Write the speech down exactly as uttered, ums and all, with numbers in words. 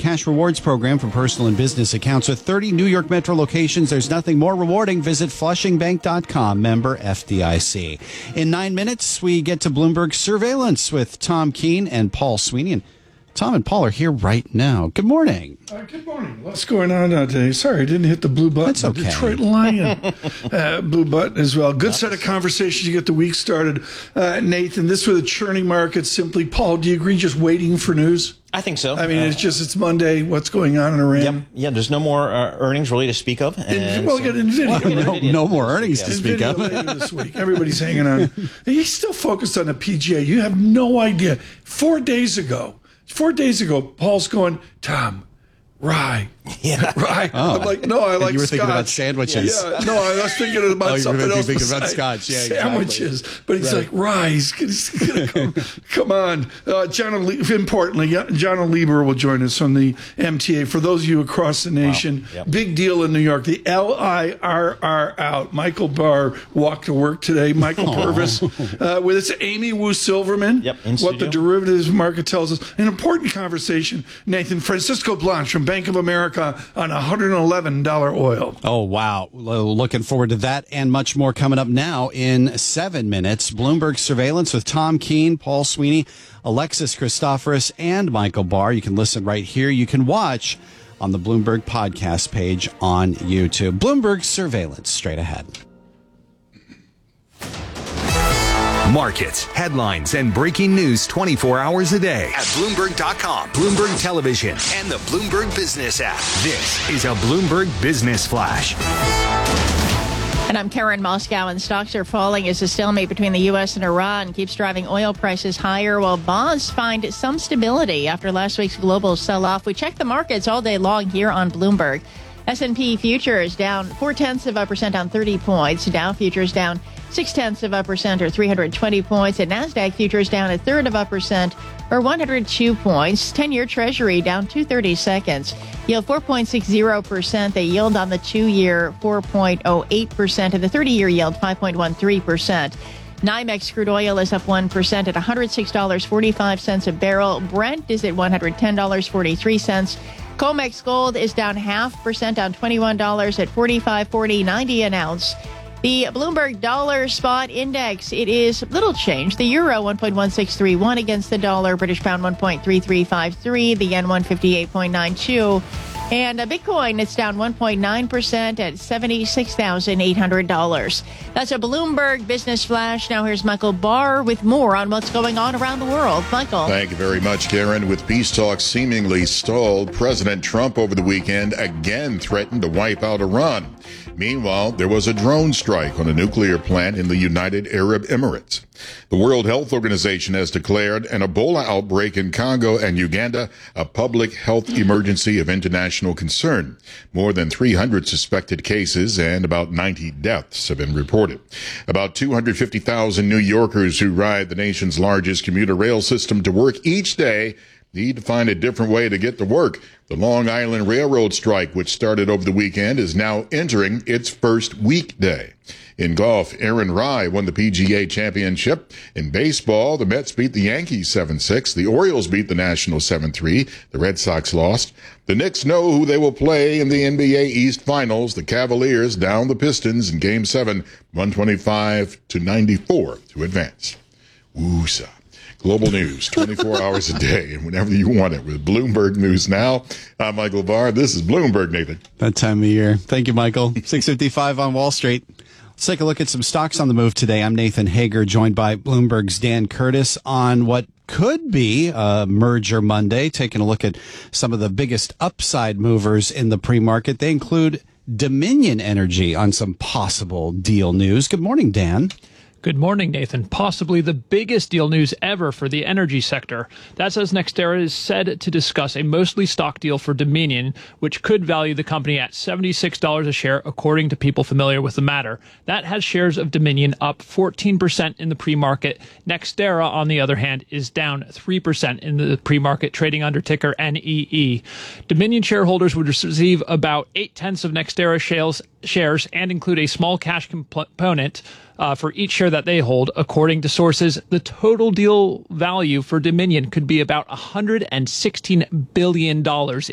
cash rewards program for personal and business accounts with thirty New York Metro locations. There's nothing more rewarding. Visit flushing bank dot com, member F D I C. In nine minutes, we get to Bloomberg Surveillance with Tom Keene and Paul Sweeney. And Tom and Paul are here right now. Good morning. Uh, good morning. What's going on uh, today? Sorry, I didn't hit the blue button. That's okay. The Detroit Lion uh, blue button as well. Good set of conversations to get the week started. Uh, Nathan, this with a churning market. Simply, Paul, do you agree just waiting for news? I think so. I mean, uh, it's just, it's Monday. What's going on in Iran? Yep. Yeah, there's no more uh, earnings really to speak of. And, well, so, get NVIDIA. No, no more earnings to speak NVIDIA of. later this week. Everybody's hanging on. He's still focused on the P G A. You have no idea. Four days ago, Four days ago, Paul's going, Tom, rye. Yeah. Rye. Oh. I'm like, no, I like you were scotch. thinking about sandwiches. Yeah, no, I was thinking about oh, something else. Thinking about scotch. Yeah, sandwiches. Exactly. But he's right. like, rye. He's, he's going to come. Come on. Uh, John, importantly, John Lieber will join us on the M T A. For those of you across the nation, wow. Yep. Big deal in New York. The L I R R out. Michael Barr walked to work today. Michael Purvis uh, with us. Amy Wu Silverman. Yep, what studio. The derivatives market tells us. An important conversation. Nathan, Francisco Blanche from Bank of America on one hundred eleven dollars oil. Oh, wow. Looking forward to that and much more coming up now in seven minutes. Bloomberg Surveillance with Tom Keene, Paul Sweeney, Alexis Christoforous, and Michael Barr. You can listen right here. You can watch on the Bloomberg podcast page on YouTube. Bloomberg Surveillance, straight ahead. Markets, headlines, and breaking news twenty-four hours a day at Bloomberg dot com, Bloomberg Television, and the Bloomberg Business app. This is a Bloomberg Business Flash. And I'm Karen Moscow, and stocks are falling as the stalemate between the U S and Iran keeps driving oil prices higher, while bonds find some stability after last week's global sell-off. We check the markets all day long here on Bloomberg. S and P futures down four-tenths of a percent, down thirty points. Dow futures down six-tenths of a percent, or three hundred twenty points. And NASDAQ futures down a third of a percent, or one hundred two points. ten-year Treasury down two thirty-seconds. Yield four point six zero percent. The yield on the two-year four point oh eight percent, and the thirty-year yield five point one three percent. NYMEX crude oil is up one percent at one hundred six dollars and forty-five cents a barrel. Brent is at one hundred ten dollars and forty-three cents. COMEX gold is down half percent, down twenty-one dollars at forty-five forty ninety an ounce. The Bloomberg Dollar Spot Index, it is little change. The euro one point one six three one against the dollar, British pound one point three three five three, the yen one fifty-eight point nine two. And a Bitcoin, it's down one point nine percent at seventy-six thousand eight hundred dollars. That's a Bloomberg Business Flash. Now here's Michael Barr with more on what's going on around the world. Michael. Thank you very much, Karen. With peace talks seemingly stalled, President Trump over the weekend again threatened to wipe out Iran. Meanwhile, there was a drone strike on a nuclear plant in the United Arab Emirates. The World Health Organization has declared an Ebola outbreak in Congo and Uganda a public health emergency of international concern. More than three hundred suspected cases and about ninety deaths have been reported. About two hundred fifty thousand New Yorkers who ride the nation's largest commuter rail system to work each day need to find a different way to get to work. The Long Island Railroad strike, which started over the weekend, is now entering its first weekday. In golf, Aaron Rai won the P G A championship. In baseball, the Mets beat the Yankees seven six. The Orioles beat the Nationals seven three. The Red Sox lost. The Knicks know who they will play in the N B A East Finals. The Cavaliers down the Pistons in Game seven, one twenty-five to ninety-four to advance. Woosa. Global news, twenty-four hours a day, and whenever you want it, with Bloomberg News Now. I'm Michael Barr. This is Bloomberg, Nathan. That time of year. Thank you, Michael. six fifty-five on Wall Street. Let's take a look at some stocks on the move today. I'm Nathan Hager, joined by Bloomberg's Dan Curtis on what could be a merger Monday, taking a look at some of the biggest upside movers in the pre-market. They include Dominion Energy on some possible deal news. Good morning, Dan. Good morning, Nathan. Possibly the biggest deal news ever for the energy sector. That's as NextEra is said to discuss a mostly stock deal for Dominion, which could value the company at seventy-six dollars a share, according to people familiar with the matter. That has shares of Dominion up fourteen percent in the pre-market. NextEra, on the other hand, is down three percent in the pre-market, trading under ticker N E E. Dominion shareholders would receive about eight-tenths of NextEra shares, shares and include a small cash component Uh, for each share that they hold. According to sources, the total deal value for Dominion could be about one hundred sixteen billion dollars